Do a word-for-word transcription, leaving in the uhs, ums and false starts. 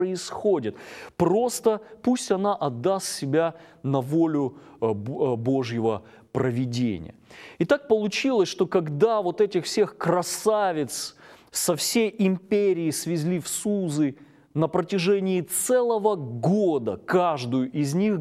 происходит. Просто пусть она отдаст себя на волю Божьего провидения. И так получилось, что когда вот этих всех красавиц со всей империи свезли в Сузы, на протяжении целого года каждую из них